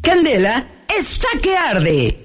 Candela está que arde.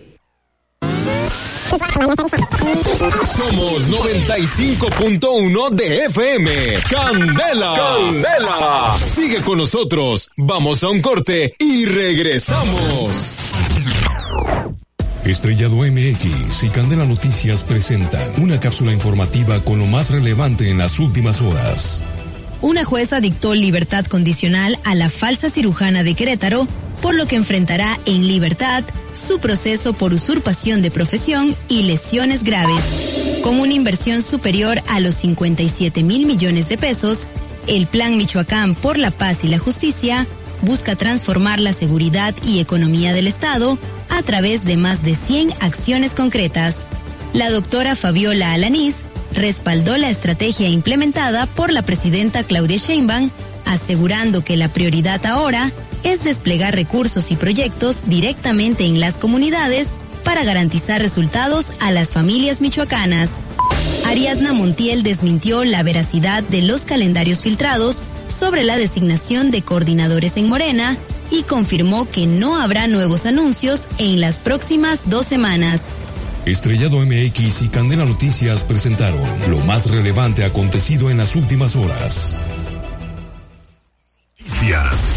Somos 95.1 de FM. Candela. Candela. Sigue con nosotros. Vamos a un corte y regresamos. Estrellado MX y Candela Noticias presentan una cápsula informativa con lo más relevante en las últimas horas. Una jueza dictó libertad condicional a la falsa cirujana de Querétaro, por lo que enfrentará en libertad su proceso por usurpación de profesión y lesiones graves. Con una inversión superior a los 57,000 millones de pesos, el Plan Michoacán por la Paz y la Justicia busca transformar la seguridad y economía del Estado a través de más de 100 acciones concretas. La doctora Fabiola Alanís respaldó la estrategia implementada por la presidenta Claudia Sheinbaum, asegurando que la prioridad ahora es desplegar recursos y proyectos directamente en las comunidades para garantizar resultados a las familias michoacanas. Ariadna Montiel desmintió la veracidad de los calendarios filtrados sobre la designación de coordinadores en Morena y confirmó que no habrá nuevos anuncios en las próximas 2 semanas. Estrellado MX y Candela Noticias presentaron lo más relevante acontecido en las últimas horas. Noticias.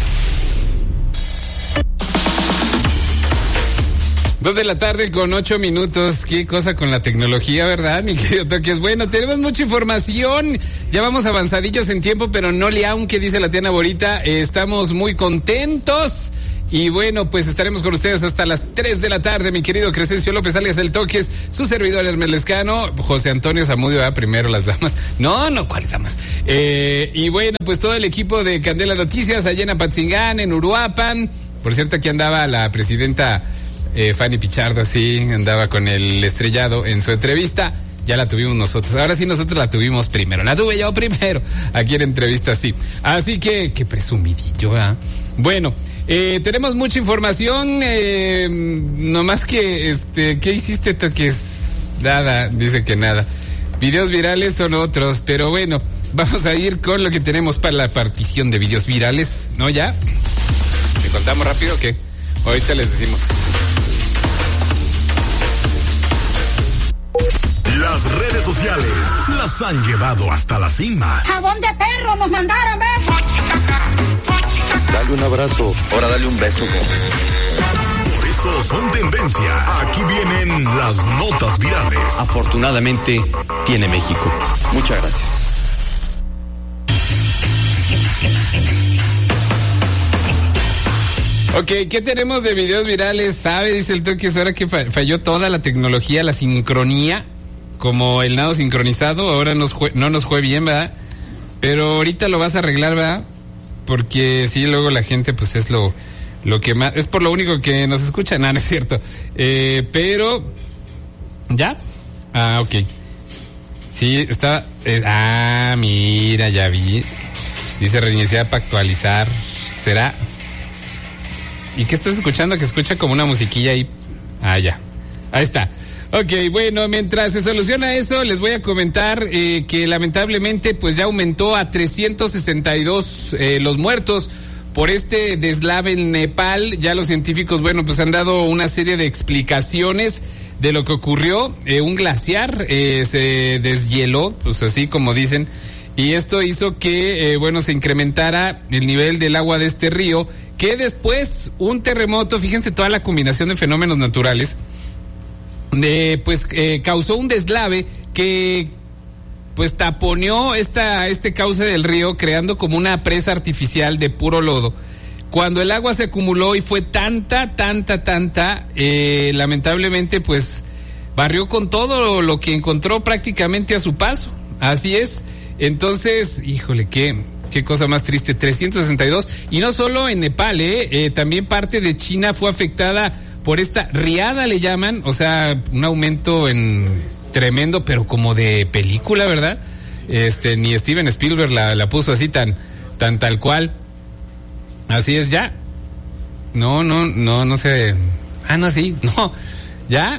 2:08 p.m. Qué cosa con la tecnología, ¿verdad, mi querido Toques? Bueno, tenemos mucha información. Ya vamos avanzadillos en tiempo, pero no le aunque dice la tía Naborita. Estamos muy contentos. Y bueno, pues estaremos con ustedes hasta las 3 de la tarde, mi querido Crescencio López, alias El Toques, su servidor Hermes Lescano, José Antonio Zamudio, primero las damas. No, ¿cuáles damas? Y bueno, pues todo el equipo de Candela Noticias, allá en Apatzingán, en Uruapan. Por cierto, aquí andaba la presidenta Fanny Pichardo, sí, andaba con el estrellado en su entrevista. Ya la tuvimos nosotros. Ahora sí nosotros la tuvimos primero. La tuve yo primero. Aquí en entrevista, sí. Así que, qué presumidillo, ¿verdad? Bueno, tenemos mucha información. Nomás que, ¿qué hiciste, Toques? Nada, dice que nada. Videos virales son otros, pero bueno, vamos a ir con lo que tenemos para la partición de videos virales, ¿no? ¿Ya? ¿Te contamos rápido o qué? Ahorita les decimos. Las redes sociales las han llevado hasta la cima. Jabón de perro nos mandaron, ¿ves? Dale un abrazo, ahora dale un beso. Por eso son tendencia. Aquí vienen las notas virales. Afortunadamente tiene México. Muchas gracias. Ok, ¿qué tenemos de videos virales? ¿Sabe? Dice el Toques, ahora que falló toda la tecnología, la sincronía, como el nado sincronizado, ahora no nos fue bien, ¿verdad? Pero ahorita lo vas a arreglar, ¿verdad? Porque sí, luego la gente, pues es lo que más, es por lo único que nos escucha, no es cierto. Pero, ¿ya? Ah, ok. Sí, está, mira, ya vi. Dice reiniciar para actualizar. ¿Será? ¿Y qué estás escuchando? Que escucha como una musiquilla ahí. Ah, ya. Ahí está. Ok, bueno, mientras se soluciona eso, les voy a comentar que lamentablemente pues ya aumentó a 362 los muertos por este deslave en Nepal. Ya los científicos, bueno, pues han dado una serie de explicaciones de lo que ocurrió. Un glaciar se deshieló, pues así como dicen, y esto hizo que, bueno, se incrementara el nivel del agua de este río, que después un terremoto, fíjense toda la combinación de fenómenos naturales, causó un deslave que pues taponeó este cauce del río, creando como una presa artificial de puro lodo. Cuando el agua se acumuló y fue tanta, lamentablemente pues barrió con todo lo que encontró prácticamente a su paso. Así es. Entonces, híjole, qué cosa más triste, 362, y no solo en Nepal, también parte de China fue afectada por esta riada, le llaman, o sea, un aumento en tremendo, pero como de película, ¿verdad? Ni Steven Spielberg la puso así tan tal cual. Así es, ya. No sé. No, sí, no. ¿Ya?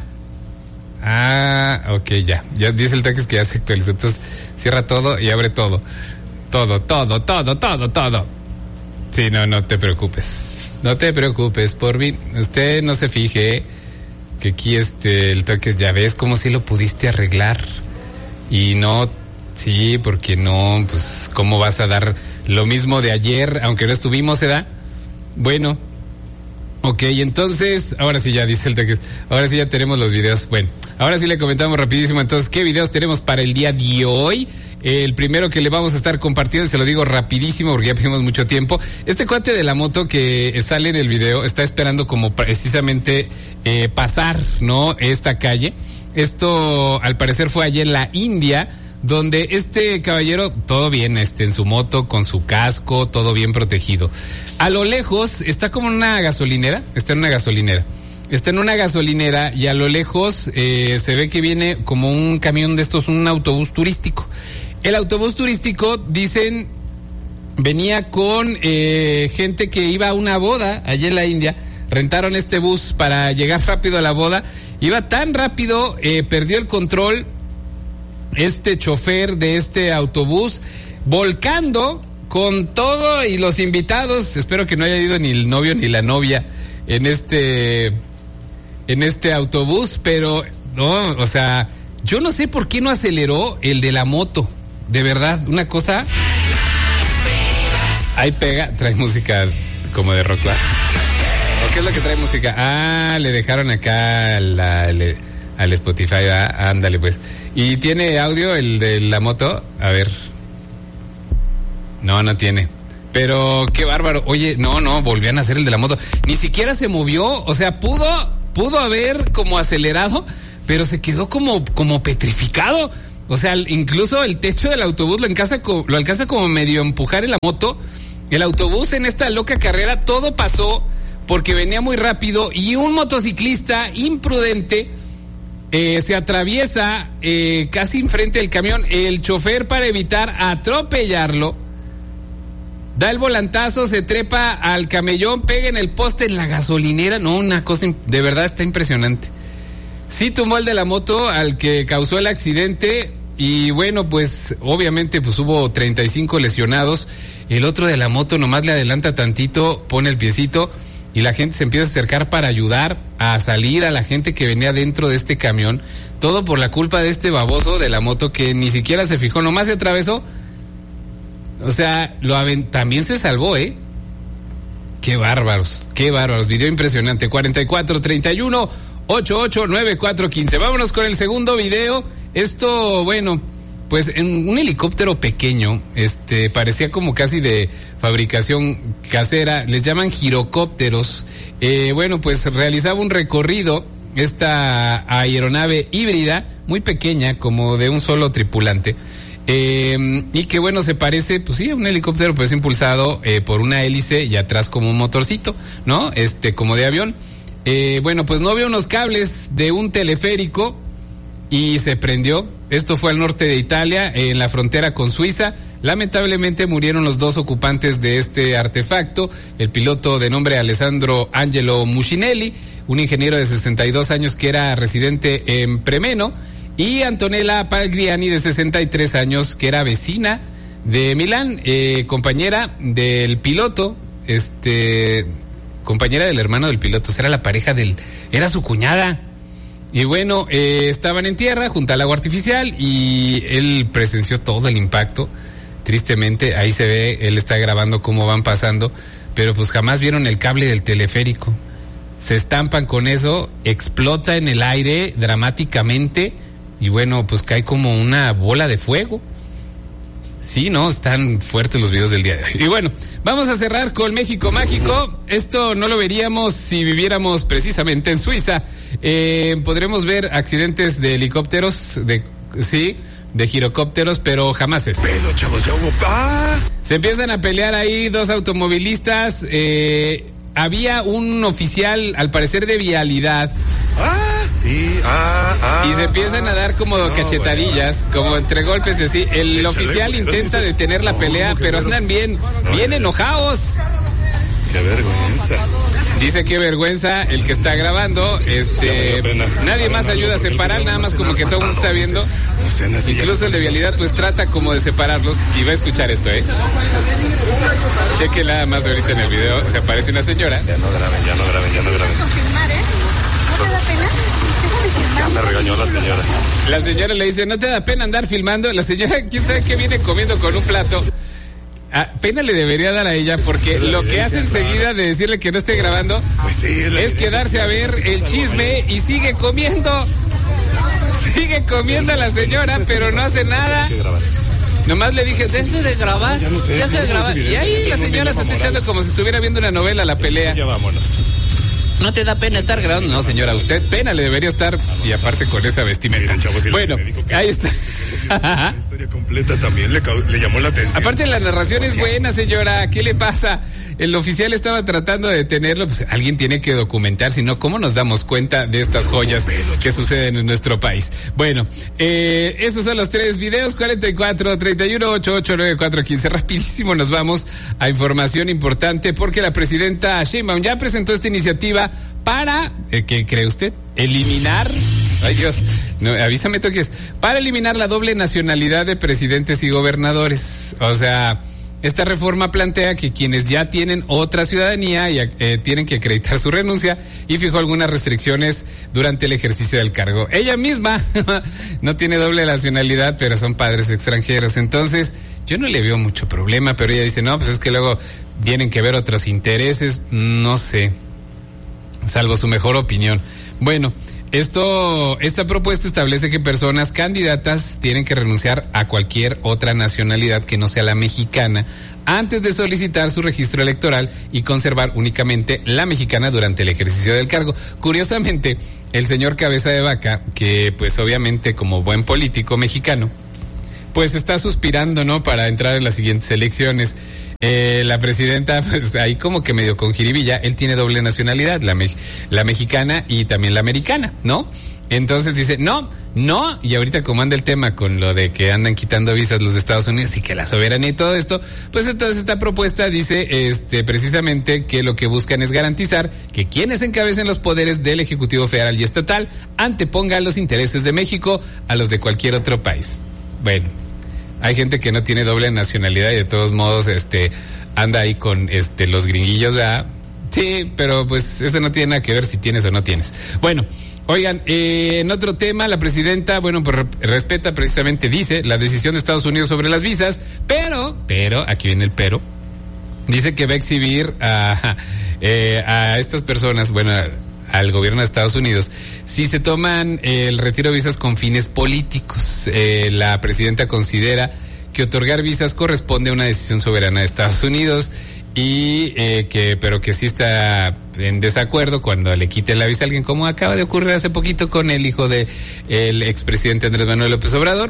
Ok, ya. Ya dice el Toques que ya se actualizó. Entonces, cierra todo y abre todo. Todo. Sí, no te preocupes. No te preocupes por mí. Usted no se fije que aquí el toque, ya ves como si lo pudiste arreglar. Y no, sí, porque no, pues, ¿cómo vas a dar lo mismo de ayer, aunque no estuvimos, ¿verdad? Bueno, ok, entonces, ahora sí ya dice el toque, ahora sí ya tenemos los videos. Bueno, ahora sí le comentamos rapidísimo, entonces, ¿qué videos tenemos para el día de hoy? El primero que le vamos a estar compartiendo, se lo digo rapidísimo porque ya perdimos mucho tiempo. Este cuate de la moto que sale en el video está esperando como precisamente pasar, ¿no? Esta calle. Esto al parecer fue allá en la India, donde este caballero, todo bien, en su moto, con su casco, todo bien protegido. A lo lejos está como una gasolinera, está en una gasolinera y a lo lejos se ve que viene como un camión de estos, un autobús turístico. El autobús turístico, dicen, venía con gente que iba a una boda allá en la India. Rentaron este bus para llegar rápido a la boda. Iba tan rápido, perdió el control este chofer de este autobús, volcando con todo y los invitados. Espero que no haya ido ni el novio ni la novia en este autobús, pero no, o sea, yo no sé por qué no aceleró el de la moto. De verdad, una cosa. Ahí pega, trae música como de rock, ¿verdad? ¿O qué es lo que trae música? Ah, le dejaron acá al Spotify, ¿verdad? Ándale pues. ¿Y tiene audio el de la moto? A ver. No tiene. Pero qué bárbaro. Oye, no, volvían a hacer el de la moto. Ni siquiera se movió, o sea, pudo haber como acelerado, pero se quedó como petrificado. O sea, incluso el techo del autobús lo alcanza como medio empujar en la moto. El autobús en esta loca carrera, todo pasó porque venía muy rápido y un motociclista imprudente se atraviesa casi enfrente del camión. El chofer, para evitar atropellarlo, da el volantazo, se trepa al camellón, pega en el poste en la gasolinera. No, una cosa, de verdad está impresionante. Sí tumbó el de la moto al que causó el accidente y bueno, pues obviamente pues hubo 35 lesionados. El otro de la moto nomás le adelanta tantito, pone el piecito y la gente se empieza a acercar para ayudar a salir a la gente que venía dentro de este camión. Todo por la culpa de este baboso de la moto que ni siquiera se fijó, nomás se atravesó. O sea, también se salvó, ¿eh? Qué bárbaros. Video impresionante. 44-31-88-94-15. Vámonos con el segundo video. Esto, bueno, pues en un helicóptero pequeño, parecía como casi de fabricación casera, les llaman girocópteros. Bueno, pues realizaba un recorrido esta aeronave híbrida, muy pequeña, como de un solo tripulante. Y que bueno, se parece, pues sí, a un helicóptero, pues impulsado por una hélice y atrás como un motorcito, ¿no? Como de avión. Bueno, pues no había unos cables de un teleférico y se prendió. Esto fue al norte de Italia, en la frontera con Suiza. Lamentablemente murieron los dos ocupantes de este artefacto, el piloto de nombre Alessandro Angelo Mucinelli, un ingeniero de 62 años que era residente en Premeno, y Antonella Pagliani, de 63 años, que era vecina de Milán, compañera del piloto, compañera del hermano del piloto, era la pareja era su cuñada. Y bueno, estaban en tierra junto al agua artificial y él presenció todo el impacto. Tristemente, ahí se ve, él está grabando cómo van pasando, pero pues jamás vieron el cable del teleférico. Se estampan con eso, explota en el aire dramáticamente y bueno, pues cae como una bola de fuego. Sí, no, están fuertes los videos del día de hoy. Y bueno, vamos a cerrar con México Mágico. Esto no lo veríamos si viviéramos precisamente en Suiza. Podremos ver accidentes de helicópteros, de girocópteros, pero jamás es. Se empiezan a pelear ahí dos automovilistas. Había un oficial, al parecer, de vialidad. Y se empiezan a dar como cachetadillas, como entre golpes, así. El oficial intenta detener la pelea, pero andan bien enojados. Qué vergüenza. Dice qué vergüenza el que está grabando. Nadie más ayuda a separar, nada más como que todo el mundo está viendo. Incluso el de vialidad pues trata como de separarlos y va a escuchar esto, Cheque nada más ahorita en el video, se aparece una señora. Ya no graben. ¿No te da pena? Ya me regañó la señora. La señora le dice, ¿no te da pena andar filmando? La señora, ¿quién sabe qué viene comiendo con un plato? Pena le debería dar a ella porque lo que hace enseguida de decirle que no esté grabando es quedarse a ver el chisme y sigue comiendo. Sigue comiendo a la señora, pero no hace nada. Nomás le dije, deja de grabar, deja de grabar. Y ahí la señora se está echando como si estuviera viendo una novela, la pelea. Ya vámonos. ¿No te da pena estar grabando? No, señora, usted pena le debería estar, y aparte con esa vestimenta. Miren, chavos, bueno, ahí está. La historia completa también le llamó la atención. Aparte la narración es buena, señora, ¿qué le pasa? El oficial estaba tratando de detenerlo, pues alguien tiene que documentar, si no, ¿cómo nos damos cuenta de estas joyas que suceden en nuestro país? Bueno, estos son los 3 videos, 44, 31, 88, 94, 15. Rapidísimo nos vamos a información importante porque la presidenta Sheinbaum ya presentó esta iniciativa para, ¿qué cree usted? Eliminar, ay Dios, no, avísame tú qué es, para eliminar la doble nacionalidad de presidentes y gobernadores. O sea, esta reforma plantea que quienes ya tienen otra ciudadanía tienen que acreditar su renuncia y fijó algunas restricciones durante el ejercicio del cargo. Ella misma no tiene doble nacionalidad, pero son padres extranjeros. Entonces, yo no le veo mucho problema, pero ella dice, no, pues es que luego tienen que ver otros intereses, no sé, salvo su mejor opinión. Bueno, esta propuesta establece que personas candidatas tienen que renunciar a cualquier otra nacionalidad que no sea la mexicana antes de solicitar su registro electoral y conservar únicamente la mexicana durante el ejercicio del cargo. Curiosamente, el señor Cabeza de Vaca, que pues obviamente como buen político mexicano, pues está suspirando, ¿no?, para entrar en las siguientes elecciones. La presidenta, pues ahí como que medio con jiribilla, él tiene doble nacionalidad, la mexicana y también la americana, ¿no? Entonces dice, no, y ahorita como anda el tema con lo de que andan quitando visas los de Estados Unidos y que la soberanía y todo esto, pues entonces esta propuesta dice, precisamente que lo que buscan es garantizar que quienes encabecen los poderes del Ejecutivo Federal y Estatal antepongan los intereses de México a los de cualquier otro país. Bueno, hay gente que no tiene doble nacionalidad y de todos modos anda ahí con los gringuillos, ¿verdad? Sí, pero pues eso no tiene nada que ver si tienes o no tienes. Bueno, oigan, en otro tema, la presidenta, bueno, pues respeta precisamente, dice, la decisión de Estados Unidos sobre las visas, pero, aquí viene el pero, dice que va a exhibir a estas personas, bueno, al gobierno de Estados Unidos, si se toman el retiro de visas con fines políticos. La presidenta considera que otorgar visas corresponde a una decisión soberana de Estados Unidos y pero que sí está en desacuerdo cuando le quiten la visa a alguien, como acaba de ocurrir hace poquito con el hijo de el expresidente Andrés Manuel López Obrador.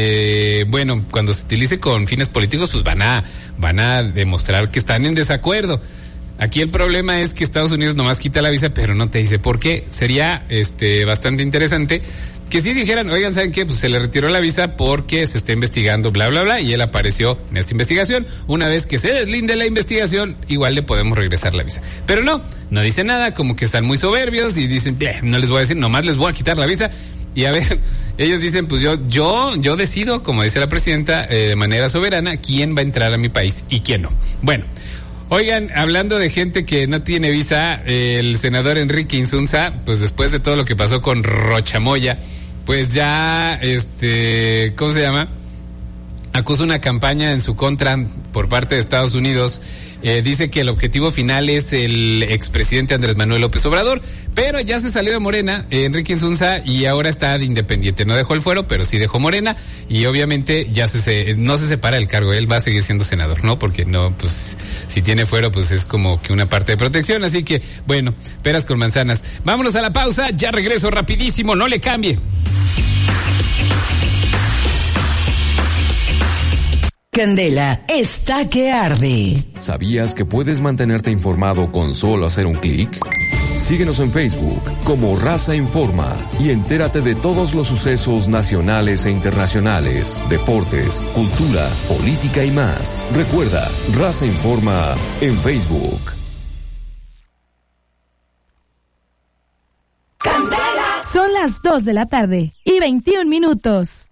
Bueno, cuando se utilice con fines políticos, pues van a demostrar que están en desacuerdo. Aquí el problema es que Estados Unidos nomás quita la visa, pero no te dice por qué. Sería bastante interesante que si dijeran, oigan, ¿saben qué? Pues se le retiró la visa porque se está investigando, bla, bla, bla, y él apareció en esta investigación. Una vez que se deslinde la investigación, igual le podemos regresar la visa. Pero no dice nada, como que están muy soberbios y dicen, no les voy a decir, nomás les voy a quitar la visa. Y a ver, ellos dicen, pues yo decido, como dice la presidenta, de manera soberana, quién va a entrar a mi país y quién no. Bueno, oigan, hablando de gente que no tiene visa, el senador Enrique Insunza, pues después de todo lo que pasó con Rochamoya, pues ya, ¿cómo se llama? Acusa una campaña en su contra por parte de Estados Unidos. Dice que el objetivo final es el expresidente Andrés Manuel López Obrador, pero ya se salió de Morena, Enrique Insunza, y ahora está de independiente. No dejó el fuero, pero sí dejó Morena, y obviamente ya no se separa del cargo. Él va a seguir siendo senador, ¿no? Porque no, pues, si tiene fuero, pues es como que una parte de protección. Así que, bueno, peras con manzanas. Vámonos a la pausa, ya regreso rapidísimo, no le cambie. Candela está que arde. ¿Sabías que puedes mantenerte informado con solo hacer un clic? Síguenos en Facebook como Raza Informa y entérate de todos los sucesos nacionales e internacionales, deportes, cultura, política y más. Recuerda, Raza Informa en Facebook. Son las 2 de la tarde y 21 minutos.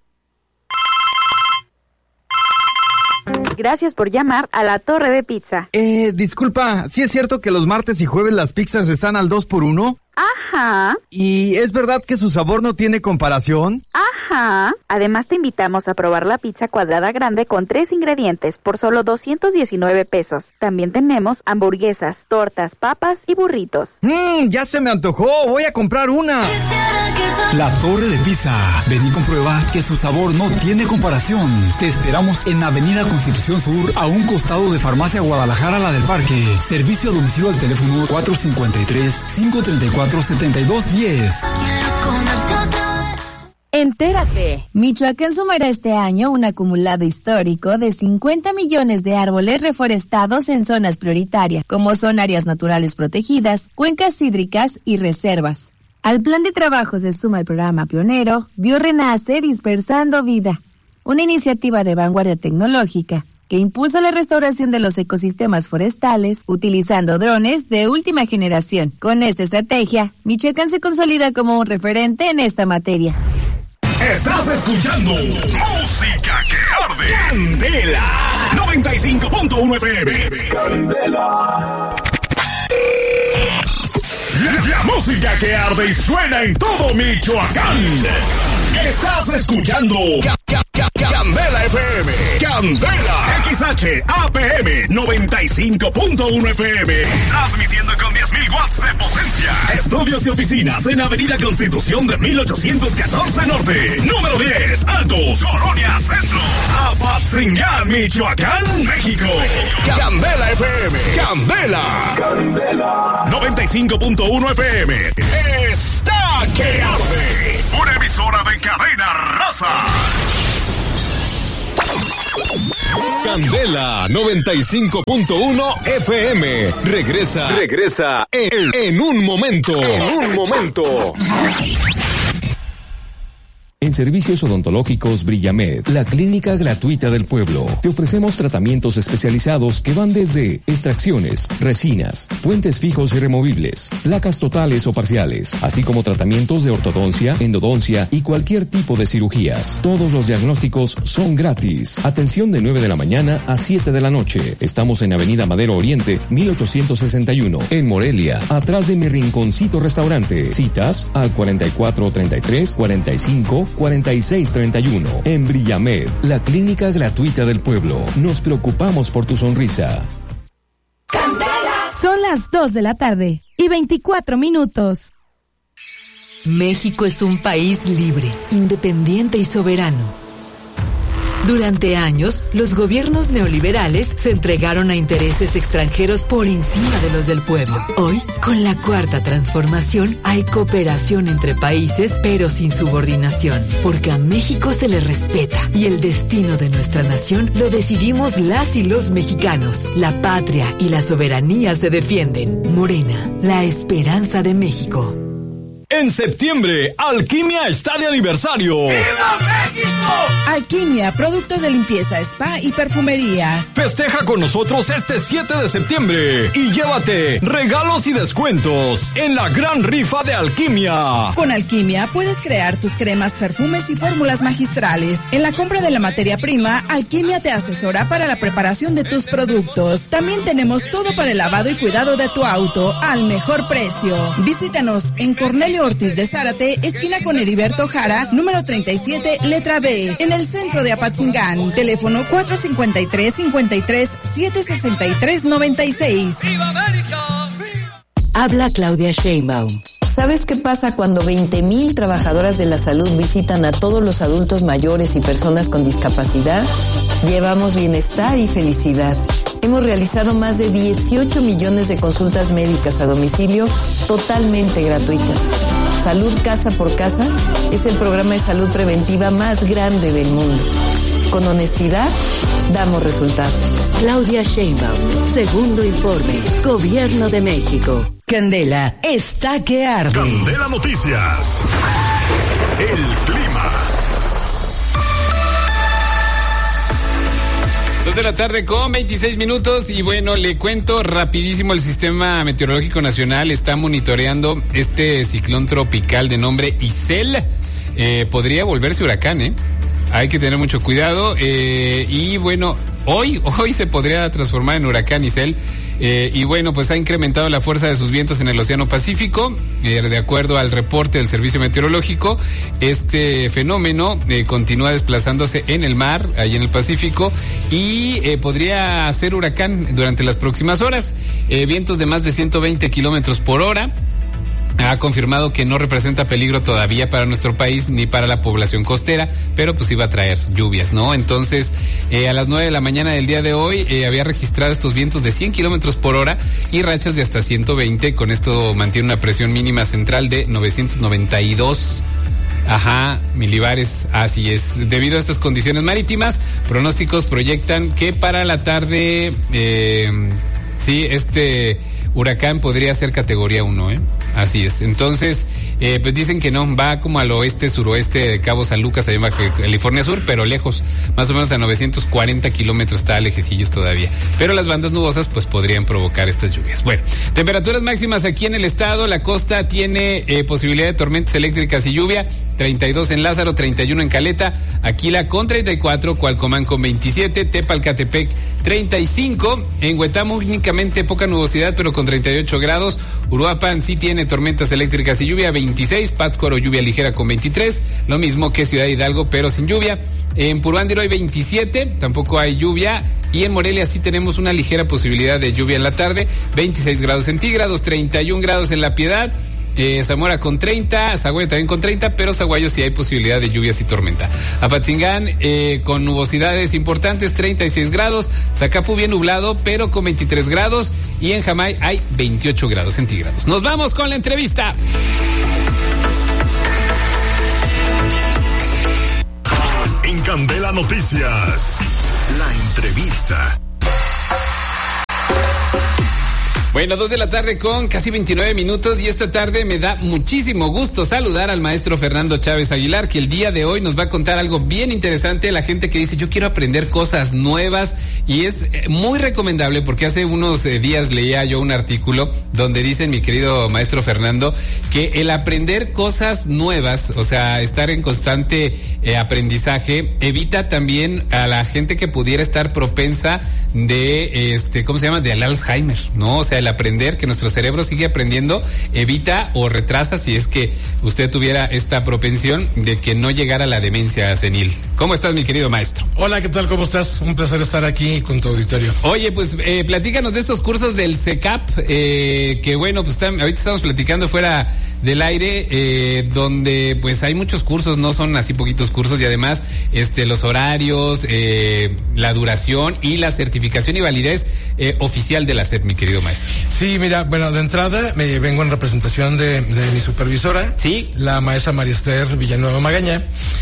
Gracias por llamar a La Torre de Pizza. Disculpa, ¿sí es cierto que los martes y jueves las pizzas están al 2x1? Ajá. ¿Y es verdad que su sabor no tiene comparación? Ajá. Además te invitamos a probar la pizza cuadrada grande con 3 ingredientes por solo 219 pesos. También tenemos hamburguesas, tortas, papas y burritos. Ya se me antojó, voy a comprar una. La Torre de Pizza. Ven y comprueba que su sabor no tiene comparación. Te esperamos en Avenida Constitución Sur, a un costado de Farmacia Guadalajara, la del Parque. Servicio a domicilio al teléfono 453-534-7210. Entérate. Michoacán sumará este año un acumulado histórico de 50 millones de árboles reforestados en zonas prioritarias, como son áreas naturales protegidas, cuencas hídricas y reservas. Al plan de trabajo se suma el programa pionero BioRenace Dispersando Vida, una iniciativa de vanguardia tecnológica que impulsa la restauración de los ecosistemas forestales utilizando drones de última generación. Con esta estrategia, Michoacán se consolida como un referente en esta materia. Estás escuchando Música que Arde. Candela 95.1 FM. Candela. La música que arde y suena en todo Michoacán. Estás escuchando Candela FM. Candela XH APM 95.1 FM. Transmitiendo con 10.000 watts de potencia. Estudios y oficinas en Avenida Constitución de 1814 Norte. Número 10, Altos, Colonia Centro. Apatzingán, Michoacán, México. Candela FM. Candela. Candela. 95.1 FM. Está que arde. Una emisora de cadena raza. Candela 95.1 FM. Regresa en un momento. En Servicios Odontológicos Brillamed, la clínica gratuita del pueblo. Te ofrecemos tratamientos especializados que van desde extracciones, resinas, puentes fijos y removibles, placas totales o parciales, así como tratamientos de ortodoncia, endodoncia y cualquier tipo de cirugías. Todos los diagnósticos son gratis. Atención de 9 de la mañana a 7 de la noche. Estamos en Avenida Madero Oriente, 1861, en Morelia, atrás de Mi Rinconcito Restaurante. Citas al 4433-454631. En Brillamed, la clínica gratuita del pueblo. Nos preocupamos por tu sonrisa. Son las 2 de la tarde y 24 minutos. México es un país libre, independiente y soberano. Durante años, los gobiernos neoliberales se entregaron a intereses extranjeros por encima de los del pueblo. Hoy, con la Cuarta Transformación, hay cooperación entre países, pero sin subordinación, porque a México se le respeta y el destino de nuestra nación lo decidimos las y los mexicanos. La patria y la soberanía se defienden. Morena, la esperanza de México. En septiembre, Alquimia está de aniversario. ¡Viva México! Alquimia, productos de limpieza, spa y perfumería. Festeja con nosotros este 7 de septiembre y llévate regalos y descuentos en la gran rifa de Alquimia. Con Alquimia puedes crear tus cremas, perfumes y fórmulas magistrales. En la compra de la materia prima, Alquimia te asesora para la preparación de tus productos. También tenemos todo para el lavado y cuidado de tu auto al mejor precio. Visítanos en Cornelio Ortiz de Zárate, esquina con Heriberto Jara, número 37, letra B, en el centro de Apatzingán. Teléfono 453-53-763-96. ¡Viva América! Habla Claudia Sheinbaum. ¿Sabes qué pasa cuando 20,000 trabajadoras de la salud visitan a todos los adultos mayores y personas con discapacidad? Llevamos bienestar y felicidad. Hemos realizado más de 18 millones de consultas médicas a domicilio totalmente gratuitas. Salud Casa por Casa es el programa de salud preventiva más grande del mundo. Con honestidad, damos resultados. Claudia Sheinbaum, segundo informe, Gobierno de México. Candela está que arde. Candela Noticias. El clima. 2:26 y bueno, le cuento rapidísimo, el Sistema Meteorológico Nacional está monitoreando este ciclón tropical de nombre Isel. Podría volverse huracán, hay que tener mucho cuidado, y bueno, hoy se podría transformar en huracán Isel. Y bueno, pues ha incrementado la fuerza de sus vientos en el Océano Pacífico. De acuerdo al reporte del Servicio Meteorológico, este fenómeno continúa desplazándose en el mar, ahí en el Pacífico, y podría ser huracán durante las próximas horas. Vientos de más de 120 kilómetros por hora. Ha confirmado que no representa peligro todavía para nuestro país ni para la población costera, pero pues iba a traer lluvias, ¿no? Entonces, a las 9 de la mañana del día de hoy había registrado estos vientos de 100 kilómetros por hora y rachas de hasta 120. Con esto mantiene una presión mínima central de 992 milibares, así es. Debido a estas condiciones marítimas, pronósticos proyectan que para la tarde, este huracán podría ser categoría 1, así es. Entonces, pues dicen que no, va como al oeste, suroeste de Cabo San Lucas, allá en Baja California Sur, pero lejos, más o menos a 940 kilómetros está lejecillos todavía. Pero las bandas nubosas pues podrían provocar estas lluvias. Bueno, temperaturas máximas aquí en el estado. La costa tiene posibilidad de tormentas eléctricas y lluvia. 32 en Lázaro, 31 en Caleta, Aquila con 34, Cualcomán con 27, Tepalcatepec 35, en Huetamo únicamente poca nubosidad pero con 38 grados, Uruapan sí tiene tormentas eléctricas y lluvia 26, Pátzcuaro lluvia ligera con 23, lo mismo que Ciudad Hidalgo pero sin lluvia. En Puruándiro hay 27, tampoco hay lluvia, y en Morelia sí tenemos una ligera posibilidad de lluvia en la tarde, 26 grados centígrados, 31 grados en La Piedad, Zamora con 30, Zaguayo también con 30, pero Zaguayo sí hay posibilidad de lluvias y tormenta. Apatzingán con nubosidades importantes, 36 grados, Zacapu bien nublado, pero con 23 grados, y en Jamay hay 28 grados centígrados. Nos vamos con la entrevista. En Candela Noticias, la entrevista. Bueno, 2 de la tarde con casi 29 minutos, y esta tarde me da muchísimo gusto saludar al maestro Fernando Chávez Aguilar, que el día de hoy nos va a contar algo bien interesante. La gente que dice, yo quiero aprender cosas nuevas, y es muy recomendable porque hace unos días leía yo un artículo donde dice mi querido maestro Fernando que el aprender cosas nuevas, o sea, estar en constante aprendizaje, evita también a la gente que pudiera estar propensa de ¿cómo se llama? De Alzheimer, ¿no? O sea, el aprender, que nuestro cerebro sigue aprendiendo, evita o retrasa, si es que usted tuviera esta propensión, de que no llegara a la demencia senil. ¿Cómo estás, mi querido maestro? Hola, ¿qué tal? ¿Cómo estás? Un placer estar aquí con tu auditorio. Oye, pues platícanos de estos cursos del CECAP, que bueno, pues ahorita estamos platicando fuera del aire, donde pues hay muchos cursos, no son así poquitos cursos, y además los horarios, la duración y la certificación y validez oficial de la SEP, mi querido maestro. Sí, mira, bueno, de entrada me vengo en representación de mi supervisora, sí, la maestra María Esther Villanueva Magaña,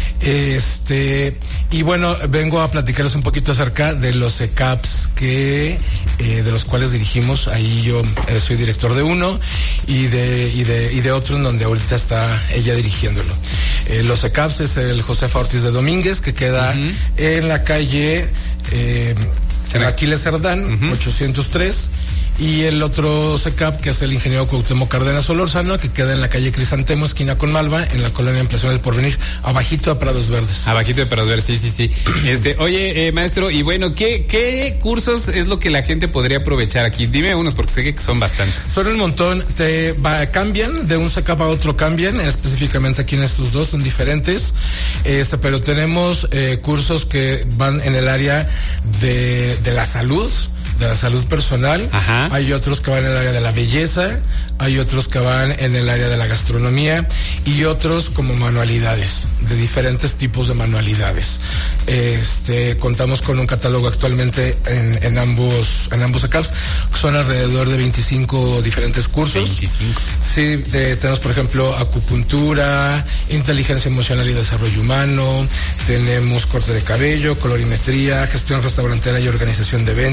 y bueno, vengo a platicarles un poquito acerca de los CECAPs de los cuales dirigimos. Ahí yo soy director de uno y de otro en donde ahorita está ella dirigiéndolo. Los CECAPs es el Josefa Ortiz de Domínguez, que queda en la calle Aquiles Cerdán, 803. Y el otro CECAP, que es el ingeniero Cuauhtémoc Cárdenas Solórzano, que queda en la calle Crisantemo, esquina con Malva, en la colonia Ampliación del Porvenir, abajito de Prados Verdes. Abajito de Prados Verdes, sí. Oye, maestro, y bueno, ¿qué cursos es lo que la gente podría aprovechar aquí? Dime unos, porque sé que son bastantes. Son un montón, cambian, de un CECAP a otro cambian, específicamente aquí en estos dos, son diferentes, pero tenemos cursos que van en el área de la salud, de la salud personal. Ajá. Hay otros que van en el área de la belleza, hay otros que van en el área de la gastronomía, y otros como manualidades, de diferentes tipos de manualidades. Contamos con un catálogo actualmente en ambos CECAPs, son alrededor de 25 diferentes cursos. 25. Sí, tenemos por ejemplo acupuntura, inteligencia emocional y desarrollo humano, tenemos corte de cabello, colorimetría, gestión restaurantera y organización de eventos,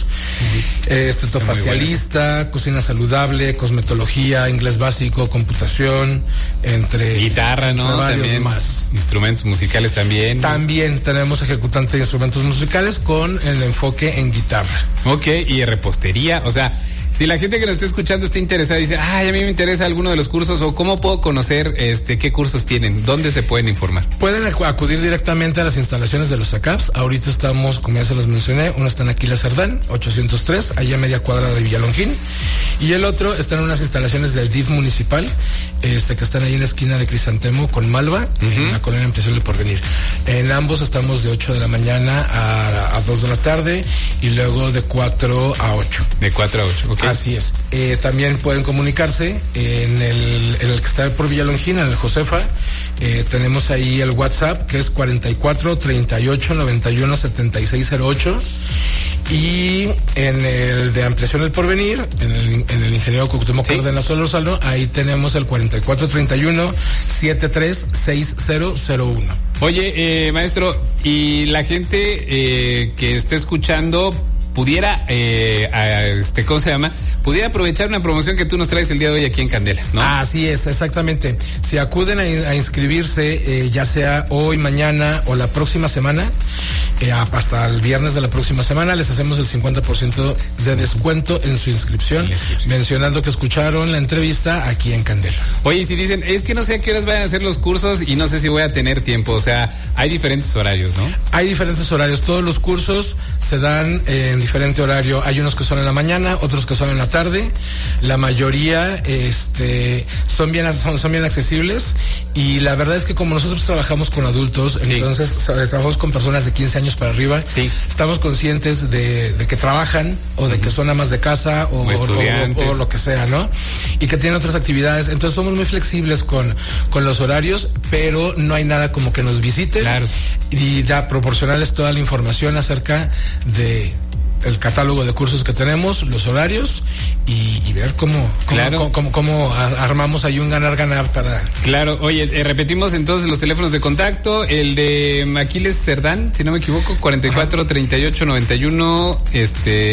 Estetofacialista, cocina saludable, cosmetología, inglés básico, computación, entre guitarra, ¿no? Varios también más. Instrumentos musicales también. También tenemos ejecutante de instrumentos musicales con el enfoque en guitarra. Ok, y repostería, o sea, si la gente que nos está escuchando está interesada y dice, ay, a mí me interesa alguno de los cursos, o cómo puedo conocer qué cursos tienen, ¿dónde se pueden informar? Pueden acudir directamente a las instalaciones de los ACAPS. Ahorita estamos, como ya se los mencioné, uno está en Aquila Cerdán, 803, allá a media cuadra de Villalongín, y el otro está en unas instalaciones del DIF municipal, que están ahí en la esquina de Crisantemo con Malva, en la colonia Empresión del Porvenir. En ambos estamos de 8 de la mañana a 2 de la tarde, y luego de 4 a 8. De 4 a 8, ok. Así es. También pueden comunicarse en el que está por Villalongín, en el Josefa. Tenemos ahí el WhatsApp, que es 44 38 91 76 08. Y en el de Ampliación del Porvenir, en el ingeniero Cuauhtémoc Cárdenas Solórzano, ahí tenemos el 4431 736001. Oye, maestro, y la gente que esté escuchando pudiera, ¿cómo se llama? Pudiera aprovechar una promoción que tú nos traes el día de hoy aquí en Candela, ¿no? Así es, exactamente. Si acuden a inscribirse, ya sea hoy, mañana o la próxima semana, hasta el viernes de la próxima semana, les hacemos el 50% de descuento en su inscripción, mencionando que escucharon la entrevista aquí en Candela. Oye, si dicen, es que no sé a qué horas vayan a hacer los cursos y no sé si voy a tener tiempo, o sea, hay diferentes horarios, ¿no? Hay diferentes horarios, todos los cursos se dan en diferente horario. Hay unos que son en la mañana, otros que son en la tarde. La mayoría son bien accesibles, y la verdad es que como nosotros trabajamos con adultos, entonces trabajamos con personas de 15 años para arriba, estamos conscientes de que trabajan o de que son amas de casa o lo que sea, ¿no? Y que tienen otras actividades. Entonces somos muy flexibles con los horarios, pero no hay nada como que nos visiten y proporcionarles toda la información acerca de el catálogo de cursos que tenemos, los horarios y ver cómo armamos ahí un ganar-ganar para... Claro, oye, repetimos entonces los teléfonos de contacto, el de Aquiles Cerdán, si no me equivoco, 44 38 91 y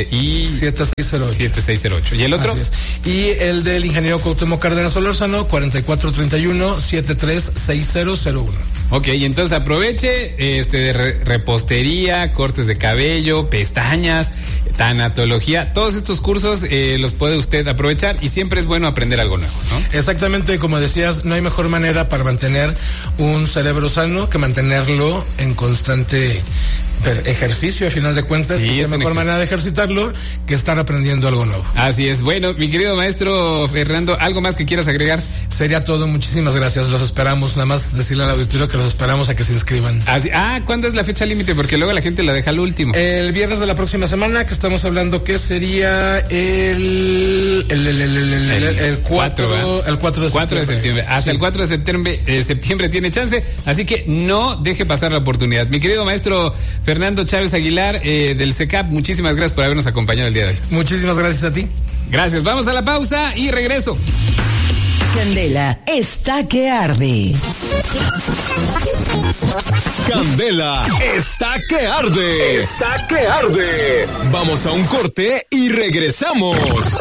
7608. ¿Y el otro? Así es. Y el del ingeniero Cuauhtémoc Cárdenas Solórzano, 44 31 736001. Ok, y entonces aproveche de repostería, cortes de cabello, pestañas, tanatología, todos estos cursos los puede usted aprovechar, y siempre es bueno aprender algo nuevo, ¿no? Exactamente, como decías, no hay mejor manera para mantener un cerebro sano que mantenerlo en constante ejercicio, a final de cuentas. Sí, qué mejor manera de ejercitarlo que estar aprendiendo algo nuevo. Así es. Bueno, mi querido maestro Fernando, ¿algo más que quieras agregar? Sería todo, muchísimas gracias, los esperamos. Nada más decirle al auditorio que los esperamos a que se inscriban. ¿Cuándo es la fecha límite? Porque luego la gente la deja al último. El viernes de la próxima semana, que estamos hablando que sería el 4 de septiembre. Hasta el 4 de septiembre tiene chance, así que no deje pasar la oportunidad. Mi querido maestro Fernando Chávez Aguilar, del CECAP, muchísimas gracias por habernos acompañado el día de hoy. Muchísimas gracias a ti. Gracias, vamos a la pausa y regreso. Candela está que arde. Candela está que arde. Está que arde. Vamos a un corte y regresamos.